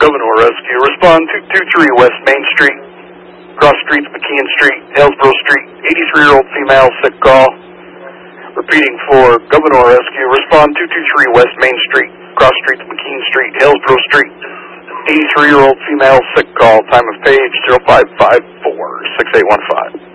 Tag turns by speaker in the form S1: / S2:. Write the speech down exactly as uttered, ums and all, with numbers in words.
S1: Governor Rescue. Respond two two three West Main Street, cross streets McKeon Street, Hillsborough Street, eighty-three-year-old female, sick call. Repeating for Governor Rescue. Respond two two three West Main Street, cross streets McKean Street, Hillsborough Street, eighty-three-year-old female, sick call. Time of page zero five five four, six eight one five.